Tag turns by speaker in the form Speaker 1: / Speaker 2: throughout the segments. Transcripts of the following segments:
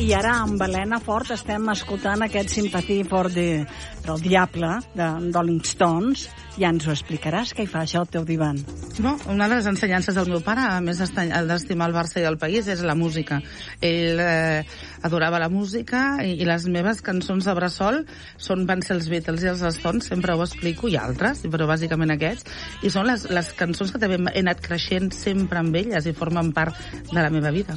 Speaker 1: I ara amb Helena Fort estem escoltant aquest Sympathy for del Diable de Rolling Stones. Ja ens ho explicaràs, què hi fa això al teu divan?
Speaker 2: No, una de les ensenyances del meu pare, a més d'estimar el Barça i el país, és la música. Ell adorava la música i les meves cançons de bressol van ser els Beatles i els Stones, sempre ho explico, i altres, però bàsicament aquests, i són les cançons que també he anat creixent sempre amb elles i formen part de la meva vida.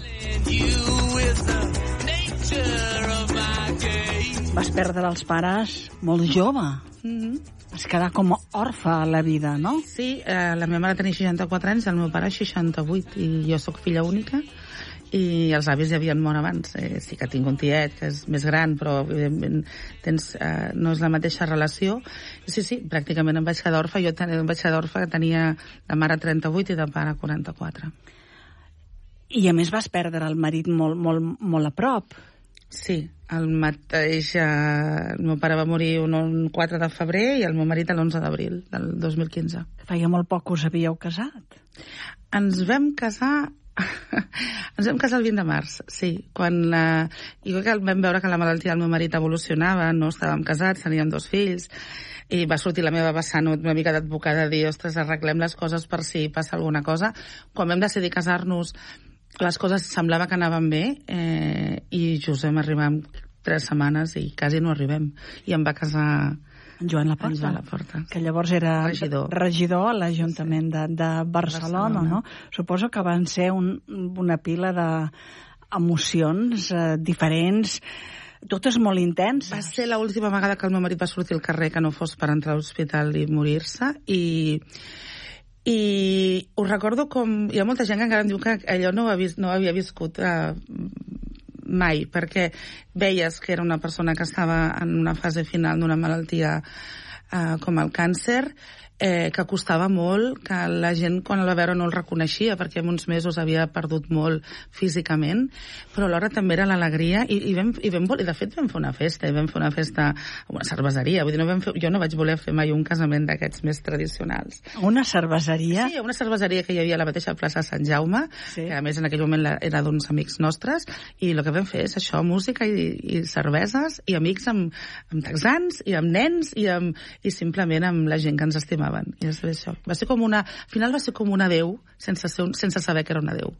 Speaker 1: Vas perdre els pares molt jove. Vas quedar com orfe a la vida, no?
Speaker 2: Sí, la meva mare tenia 64 anys, el meu pare 68, i jo sóc filla única, i els avis ja havien mort abans. Sí que tinc un tiet que és més gran, però evidentment no és la mateixa relació. Sí, pràcticament em vaig quedar orfe. Jo em vaig quedar orfe que tenia de mare 38 i de pare 44.
Speaker 1: I a més vas perdre el marit molt a prop.
Speaker 2: Sí, el mateix... El meu pare va morir un 4 de febrer i el meu marit l'11 d'abril del 2015.
Speaker 1: Feia molt poc que us havíeu casat.
Speaker 2: Ens vam casar el 20 de març, sí. Jo crec que vam veure que la malaltia del meu marit evolucionava, no estàvem casats, teníem 2 fills, i va sortir la meva vessant una mica d'advocada a dir, ostres, arreglem les coses per si passa alguna cosa. Quan vam decidir casar-nos, les coses semblava que anaven bé, i just vam arribar en 3 setmanes i quasi no arribem. I em va casar
Speaker 1: en Joan Laporta, que llavors era regidor a l'Ajuntament de Barcelona, no? Suposo que van ser una pila d'emocions diferents, totes molt intenses.
Speaker 2: Va ser l'última vegada que el meu marit va sortir al carrer que no fos per entrar a l'hospital i morir-se, i us recordo com... Hi ha molta gent que encara em diu que allò no havia viscut mai, perquè veies que era una persona que estava en una fase final d'una malaltia com el càncer, que costava molt, que la gent quan el va veure no el reconeixia perquè en uns mesos havia perdut molt físicament, però alhora també era l'alegria, i de fet vam fer una festa, a una cerveseria. Vull dir, jo no vaig voler fer mai un casament d'aquests més tradicionals.
Speaker 1: Una cerveseria?
Speaker 2: Sí, una cerveseria que hi havia a la mateixa plaça de Sant Jaume, que a més en aquell moment era d'uns amics nostres, i el que vam fer és això, música i cerveses, i amics amb texans, i amb nens, i simplement amb la gent que ens estimava. I això. Va ser com al final va ser com un adéu sense saber que era un adéu.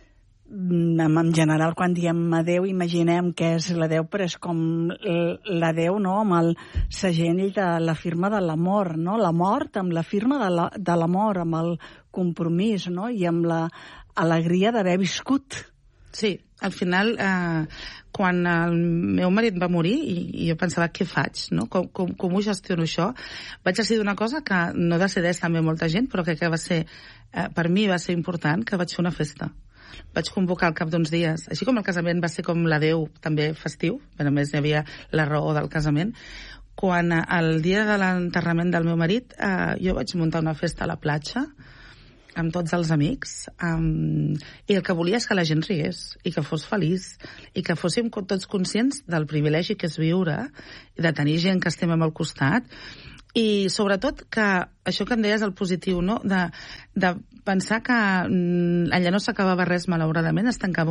Speaker 1: En general, quan diem adéu, imaginem què és l'adéu, però és com l'adéu, no?, amb el segell de la firma de l'amor, no? La mort amb la firma de l'amor, amb el compromís, no?, i amb l'alegria d'haver viscut.
Speaker 2: Sí, al final, quan el meu marit va morir, i jo pensava, què faig, no? Com ho gestiono això? Vaig decidir una cosa que no decideix també molta gent, però crec que va ser, per mi va ser important, que vaig fer una festa. Vaig convocar al cap d'uns dies, així com el casament va ser com l'adéu també festiu, però a més hi havia la raó del casament. Quan el dia de l'enterrament del meu marit, jo vaig muntar una festa a la platja, amb tots els amics, i el que volia és que la gent rigués, i que fos feliç, i que fóssim tots conscients del privilegi que és viure, de tenir gent que estem al costat, i sobretot que això que em deies, el positiu, no?, de pensar que allà no s'acabava res, malauradament, es tancava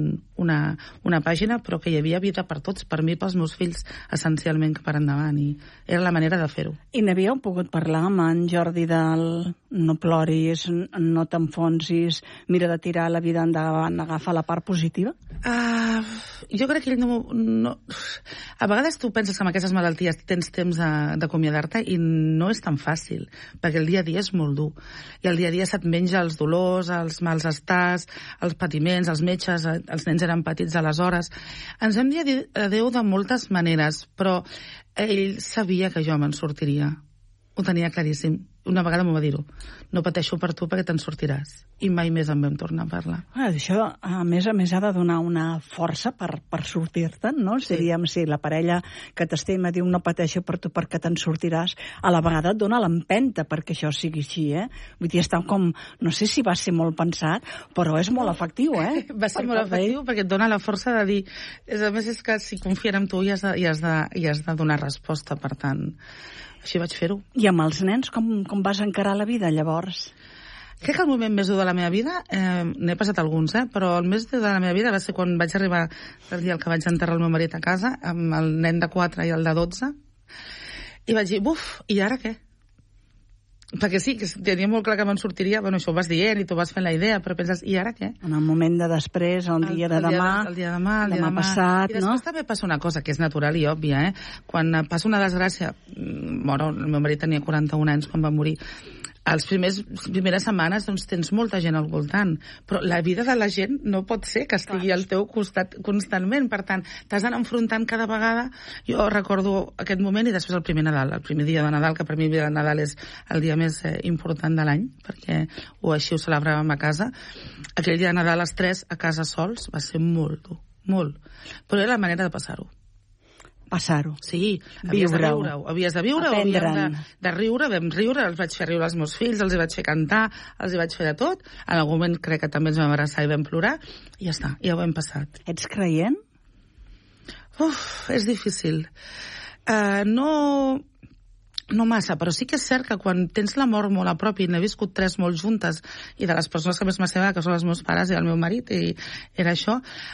Speaker 2: una pàgina, però que hi havia vida per tots, per mi i pels meus fills, essencialment, per endavant, i era la manera de fer-ho.
Speaker 1: I n'havíeu pogut parlar amb en Jordi del no ploris, no t'enfonsis, mira de tirar la vida endavant, agafa la part positiva?
Speaker 2: Jo crec que ell no... A vegades tu penses que amb aquestes malalties tens temps d'acomiadar-te i no és tan fàcil, perquè el dia a dia és molt dur. I el dia a dia se't menja els dolors, els mals estars, els patiments, els metges, els nens eren petits aleshores. Ens hem dit adéu de moltes maneres, però ell sabia que jo me'n sortiria. Ho tenia claríssim. Una vegada m'ho va dir-ho. No pateixo per tu perquè te'n sortiràs. I mai més en vam tornar a parlar.
Speaker 1: Això, a més, ha de donar una força per sortir-te'n, no?
Speaker 2: Sí.
Speaker 1: Diríem, si la parella que t'estima diu no pateixo per tu perquè te'n sortiràs, a la vegada et dona l'empenta perquè això sigui així, Vull dir, està com... No sé si va ser molt pensat, però és molt efectiu,
Speaker 2: Va ser molt efectiu perquè et dona la força de dir... A més, és que si confien en tu i has de donar resposta, per tant... Així vaig fer-ho.
Speaker 1: I amb els nens, com vas encarar la vida, llavors?
Speaker 2: Crec que el moment més dur de la meva vida, n'he passat alguns, però el més dur de la meva vida va ser quan vaig arribar el dia que vaig enterrar el meu marit a casa, amb el nen de 4 i el de 12, i vaig dir, buf, i ara què? Perquè sí, que tenia molt clar que me'n sortiria, bueno, això ho vas dient i tu vas fent la idea, però penses, i ara què?
Speaker 1: En el moment de després, el dia de demà,
Speaker 2: el dia de demà
Speaker 1: passat,
Speaker 2: no? I després també passa una cosa que és natural i òbvia, Quan passa una desgràcia, el meu marit tenia 41 anys quan va morir, les primeres setmanes doncs, tens molta gent al voltant, però la vida de la gent no pot ser que estigui al teu costat constantment, per tant, t'has d'anar enfrontant cada vegada. Jo recordo aquest moment i després el primer Nadal, el primer dia de Nadal, que per mi el dia de Nadal és el dia més important de l'any, perquè així ho celebràvem a casa. Aquell dia de Nadal, els 3 a casa sols, va ser molt dur, molt. Però era la manera de passar-ho.
Speaker 1: Passar-ho.
Speaker 2: Sí, havies de viure-ho, havíem de riure, vam riure, els vaig fer riure als meus fills, els hi vaig fer cantar, els hi vaig fer de tot, en algun moment crec que també ens vam abraçar i vam plorar, i ja està, ja ho hem passat.
Speaker 1: Ets creient?
Speaker 2: És difícil. No massa, però sí que és cert que quan tens la mort molt a prop, i n'he viscut 3 molt juntes, i de les persones que més m'estima, que són els meus pares i el meu marit, i era això,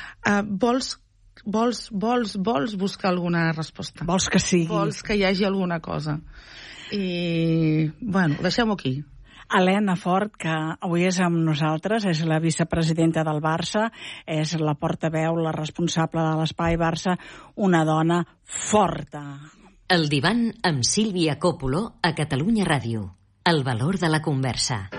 Speaker 2: vols buscar alguna resposta.
Speaker 1: Vols que sigui.
Speaker 2: Vols que hi hagi alguna cosa. I, bueno, deixem-ho aquí.
Speaker 1: Helena Fort, que avui és amb nosaltres, és la vicepresidenta del Barça, és la portaveu, la responsable de l'Espai Barça, una dona forta.
Speaker 3: El divan amb Sílvia Coppola a Catalunya Ràdio. El valor de la conversa.